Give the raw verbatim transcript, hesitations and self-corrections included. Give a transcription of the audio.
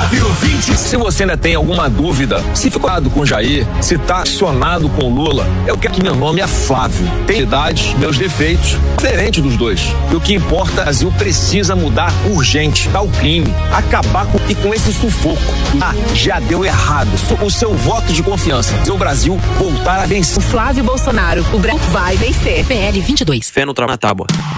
Flávio vinte. Se você ainda tem alguma dúvida, se ficou com o Jair, se tá acionado com o Lula, eu quero que meu nome é Flávio. Tem idade, meus defeitos, diferente dos dois. E o que importa, o Brasil precisa mudar urgente, dar o crime, acabar com, e com esse sufoco. Ah, já deu errado. O seu voto de confiança, o Brasil voltar a vencer. Flávio Bolsonaro, o Brasil vai vencer. P L vinte e dois. Fé no trabalho na tábua.